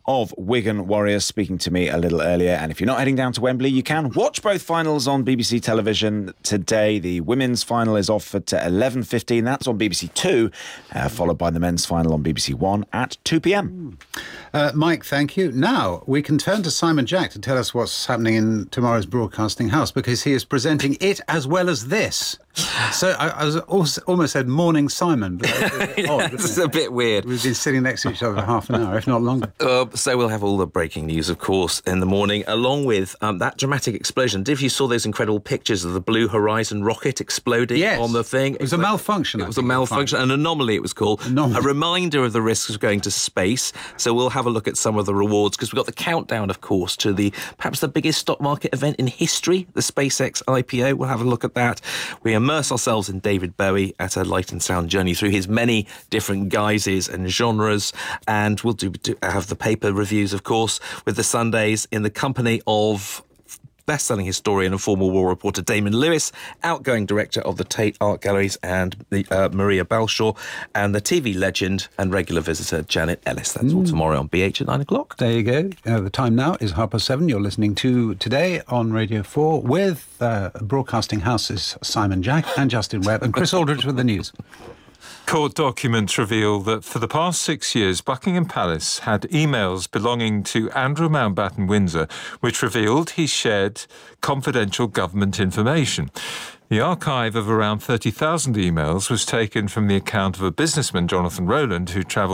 of Wigan Warriors, speaking to me a little earlier. And if you're not heading down to Wembley, you can watch both finals on BBC television today. The women's final is offered to 11:15. That's on BBC Two, followed by the men's final on BBC One at 2 p.m. Mike, thank you. Now we can turn to Simon Jack to tell us what's happening in tomorrow's Broadcasting House, because he is presenting it as well as this. So I was almost said morning Simon, but it's a bit weird. We've been sitting next to each other for half an hour, if not longer. So we'll have all the breaking news, of course, in the morning, along with that dramatic explosion. If you saw those incredible pictures of the Blue Horizon rocket exploding on the thing. It was a malfunction. It was a malfunction, an anomaly it was called. A reminder of the risks of going to space. So we'll have a look at some of the rewards, because we've got the countdown, of course, to perhaps the biggest stock market event in history, the SpaceX IPO. We'll have a look at that. We immerse ourselves in David Bowie at a light and sound journey through his many different guises and genres, and we'll have the paper reviews, of course, with the Sundays in the company of best-selling historian and former war reporter Damon Lewis, outgoing director of the Tate Art Galleries and Maria Balshaw, and the TV legend and regular visitor Janet Ellis. That's all tomorrow on BH at 9 o'clock. There you go. The time now is 7:30. You're listening to Today on Radio 4 with Broadcasting House's Simon Jack and Justin Webb and Chris Aldridge with the news. Court documents reveal that for the past 6 years, Buckingham Palace had emails belonging to Andrew Mountbatten Windsor, which revealed he shared confidential government information. The archive of around 30,000 emails was taken from the account of a businessman, Jonathan Rowland, who travelled